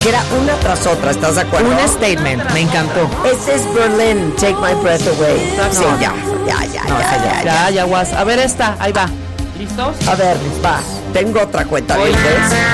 Que era una tras otra, ¿estás de acuerdo? Un statement, me encantó. Este es Berlin, Take My Breath Away. No, Sí, ya. Ya, guas. A ver esta, ahí va. ¿Listos? A ver, va. Tengo otra cuenta, Voy. ¿ves?